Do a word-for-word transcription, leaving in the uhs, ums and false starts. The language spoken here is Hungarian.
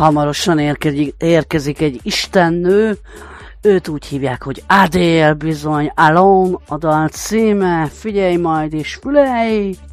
hamarosan érkezik, érkezik egy istennő, őt úgy hívják, hogy Adele bizony, Alone a dal címe, figyelj majd és fülelj!